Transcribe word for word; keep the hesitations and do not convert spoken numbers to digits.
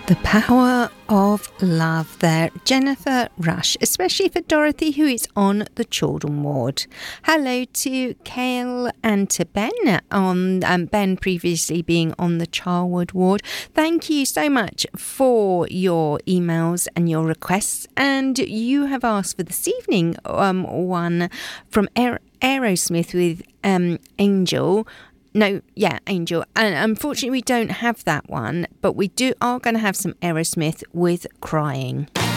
The power of love there. Jennifer Rush, especially for Dorothy, who is on the children ward. Hello to Kale and to Ben, on um, Ben previously being on the childhood ward. Thank you so much for your emails and your requests. And you have asked for this evening um, one from Aer- Aerosmith with um, Angel. No, yeah, Angel. And unfortunately, we don't have that one, but we do are going to have some Aerosmith with Crying.